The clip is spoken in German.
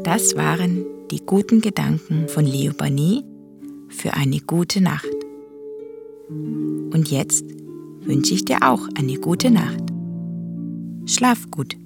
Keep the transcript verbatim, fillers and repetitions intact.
Das waren die guten Gedanken von Leo Burnett für eine gute Nacht. Und jetzt wünsche ich dir auch eine gute Nacht. Schlaf gut.